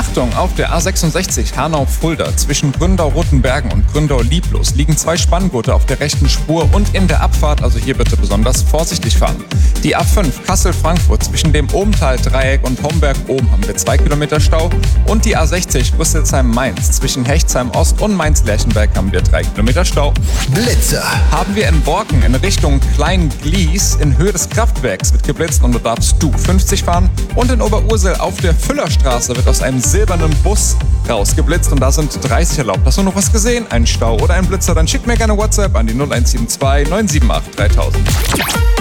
Achtung, auf der A66 Hanau-Fulda zwischen Gründau-Rotenbergen und Gründau-Lieblos liegen 2 Spanngurte auf der rechten Spur und in der Abfahrt, also hier bitte besonders vorsichtig fahren. Die A5 Kassel-Frankfurt zwischen dem Ohmtal-Dreieck und Homberg-Ohm haben wir 2 Kilometer Stau und die A60 Rüsselsheim-Mainz zwischen Hechtsheim-Ost und Mainz-Lerchenberg haben wir 3 Kilometer Stau. Blitzer. Haben wir in Borken in Richtung Klein-Glies in Höhe des Kraftwerks wird geblitzt und da darfst du 50 fahren. Und in Oberursel auf der Füllerstraße wird aus einem silbernen Bus rausgeblitzt und da sind 30 erlaubt. Hast du noch was gesehen? Einen Stau oder einen Blitzer? Dann schick mir gerne WhatsApp an die 0172 978 3000.